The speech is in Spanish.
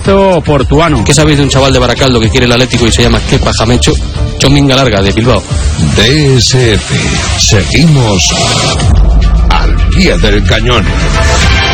Alberto Portuano. ¿Qué sabéis de un chaval de Baracaldo que quiere el Atlético y se llama Kepa Jamecho? Chominga Larga, de Bilbao. DSF. Seguimos al pie del cañón.